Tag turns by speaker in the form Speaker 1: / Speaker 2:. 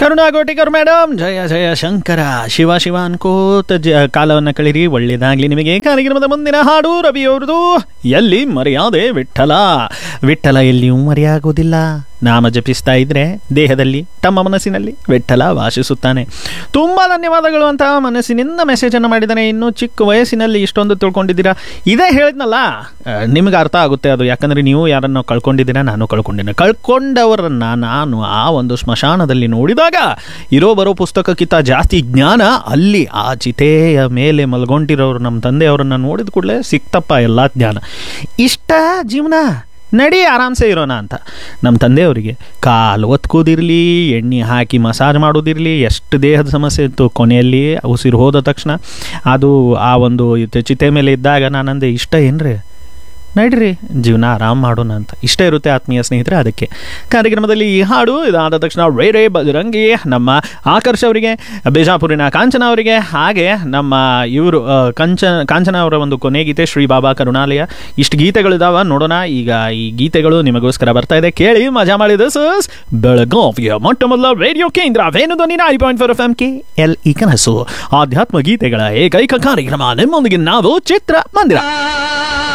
Speaker 1: ಕರುಣಾಗೋಟಿಕರು madam, ಜಯ ಜಯ ಶಂಕರ, ಶಿವ ಶಿವ ಅನ್ಕೋತ ಕಾಲವನ್ನು ಕಳೀರಿ, ಒಳ್ಳೇದಾಗ್ಲಿ ನಿಮಗೆ. ಕಾರ್ಯಕ್ರಮದ ಮುಂದಿನ ಹಾಡು ರವಿಯವ್ರದು, ಎಲ್ಲಿ ಮರ್ಯಾದೆ ವಿಠಲ. ವಿಠಲ ಎಲ್ಲಿಯೂ ಮರೆಯಾಗೋದಿಲ್ಲ. ನಾಮ ಜಪಿಸ್ತಾ ಇದ್ರೆ ದೇಹದಲ್ಲಿ ತಮ್ಮ ಮನಸ್ಸಿನಲ್ಲಿ ವಿಠಲ ವಾಸಿಸುತ್ತಾನೆ. ತುಂಬ ಧನ್ಯವಾದಗಳು ಅಂತ ಮನಸ್ಸಿನಿಂದ ಮೆಸೇಜನ್ನು ಮಾಡಿದ್ದಾನೆ. ಇನ್ನು ಚಿಕ್ಕ ವಯಸ್ಸಿನಲ್ಲಿ ಇಷ್ಟೊಂದು ತಿಳ್ಕೊಂಡಿದ್ದೀರಾ. ಇದೇ ಹೇಳಿದ್ನಲ್ಲ, ನಿಮ್ಗೆ ಅರ್ಥ ಆಗುತ್ತೆ ಅದು. ಯಾಕಂದರೆ ನೀವು ಯಾರನ್ನು ಕಳ್ಕೊಂಡಿದ್ದೀರಾ, ನಾನು ಕಳ್ಕೊಂಡವರನ್ನು ನಾನು ಆ ಒಂದು ಸ್ಮಶಾನದಲ್ಲಿ ನೋಡಿದಾಗ ಇರೋ ಬರೋ ಪುಸ್ತಕಕ್ಕಿಂತ ಜಾಸ್ತಿ ಜ್ಞಾನ ಅಲ್ಲಿ ಆ ಚಿತೆಯ ಮೇಲೆ ಮಲ್ಕೊಂಡಿರೋರು ನಮ್ಮ ತಂದೆಯವರನ್ನು ನೋಡಿದ ಕೂಡಲೇ ಸಿಕ್ತಪ್ಪ ಎಲ್ಲ ಜ್ಞಾನ. ಇಷ್ಟ ಜೀವನ, ನಡಿ ಆರಾಮ್ಸೆ ಇರೋಣ ಅಂತ. ನಮ್ಮ ತಂದೆಯವರಿಗೆ ಕಾಲು ಒತ್ಕೋದಿರಲಿ, ಎಣ್ಣೆ ಹಾಕಿ ಮಸಾಜ್ ಮಾಡೋದಿರಲಿ, ಎಷ್ಟು ದೇಹದ ಸಮಸ್ಯೆ ಇತ್ತು. ಕೊನೆಯಲ್ಲಿ ಉಸಿರು ಹೋದ ತಕ್ಷಣ ಅದು ಆ ಒಂದು ಚಿತೆ ಮೇಲೆ ಇದ್ದಾಗ ನಾನಂದೆ, ಇಷ್ಟ ಏನ್ರಿ, ನಡ್ರಿ ಜೀವನ ಆರಾಮ್ ಮಾಡೋಣ ಅಂತ. ಇಷ್ಟ ಇರುತ್ತೆ ಆತ್ಮೀಯ ಸ್ನೇಹಿತರೆ. ಅದಕ್ಕೆ ಕಾರ್ಯಕ್ರಮದಲ್ಲಿ ಈ ಹಾಡು ಇದಾದ ತಕ್ಷಣ ರೇ ಬಜರಂಗಿ ನಮ್ಮ ಆಕರ್ಷ್ ಅವರಿಗೆ, ಬಿಜಾಪುರಿನ ಕಾಂಚನ ಅವರಿಗೆ, ಹಾಗೆ ನಮ್ಮ ಇವರು ಕಾಂಚನ ಅವರ ಒಂದು ಕೊನೆ ಗೀತೆ ಶ್ರೀ ಬಾಬಾ ಕರುಣಾಲಯ. ಇಷ್ಟು ಗೀತೆಗಳಿದಾವ, ನೋಡೋಣ. ಈಗ ಈ ಗೀತೆಗಳು ನಿಮಗೋಸ್ಕರ ಬರ್ತಾ ಇದೆ, ಕೇಳಿ ಮಜಾ ಮಾಡಿ. ದಿಸ್ ಇಸ್ ಬೆಳಗಾವಿಯ ಮೊಟ್ಟ ಮೊದಲ ರೇಡಿಯೋ ಕೇಂದ್ರ ವೇಣುಧ್ವನಿ 90.4 FM KLE ಕನಸು. ಆಧ್ಯಾತ್ಮ ಗೀತೆಗಳ ಏಕೈಕ ಕಾರ್ಯಕ್ರಮ. ನಿಮ್ಮೊಂದಿಗೆ ನಾವು ಚಿತ್ರ ಮಂದಿರ.